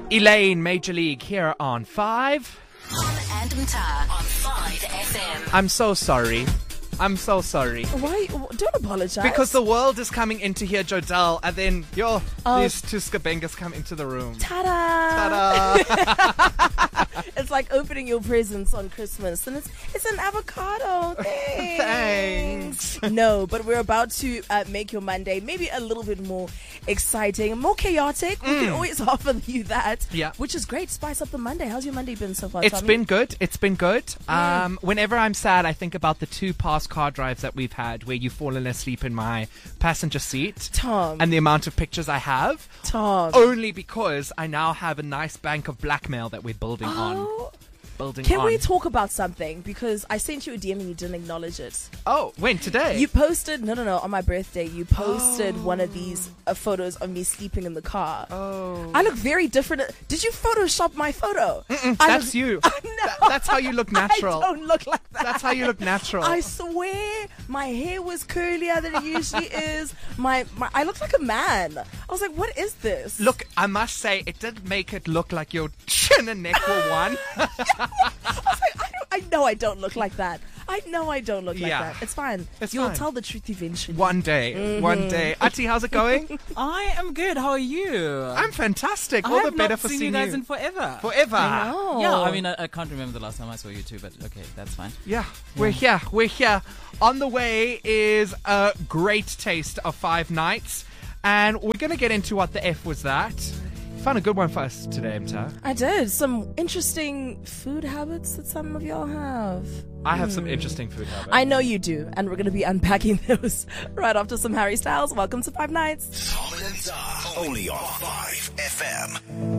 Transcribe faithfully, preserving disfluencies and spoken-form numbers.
Elaine, Major League, here on five. On and Mta on five F M. I'm so sorry. I'm so sorry. Why? Don't apologize. Because the world is coming in to hear Jodelle, and then yo, Oh. these two skabengas come into the room. Ta-da! Ta-da! It's like opening your presents on Christmas, and it's it's an avocado. Thanks. Thanks. No, but we're about to uh, make your Monday maybe a little bit more exciting, more chaotic. We can always offer you that. Yeah. Which is great. Spice up the Monday. How's your Monday been so far, It's Tommy? been good. It's been good. Um, whenever I'm sad, I think about the two past car drives that we've had where you've fallen asleep in my passenger seat. Tom. And the amount of pictures I have. Tom. Only because I now have a nice bank of blackmail that we're building on. Oh. Building Can on. we talk about something? Because I sent you a D M and you didn't acknowledge it. Oh, when? Today? You posted, no, no, no, on my birthday, you posted one of these uh, photos of me sleeping in the car. Oh. I look very different. Did you Photoshop my photo? I That's look- you. I know. That- that's how you look natural. I don't look like that. That's how you look natural. I swear, my hair was curlier than it usually is. My, my, I looked like a man. I was like, what is this? Look, I must say, it did make it look like your chin and neck were one. I was like, I, don't, I know I don't look like that. I know I don't look like Yeah. that. It's fine. It's You'll fine. tell the truth eventually. One day. One day. Ati, how's it going? I am good. How are you? I'm fantastic. I All have the better not for seen seeing you guys you. in forever. Forever. Oh. Yeah, I mean, I, I can't remember the last time I saw you too, but okay, that's fine. Yeah, we're here. We're here. On the way is a great taste of Five Nights. And we're going to get into what the F was that. You found a good one for us today, Mta. I did. Some interesting food habits that some of y'all have. I have some interesting food habits. I know you do, and we're going to be unpacking those right after some Harry Styles. Welcome to Five Nights. Tom and Mta, only on five F M.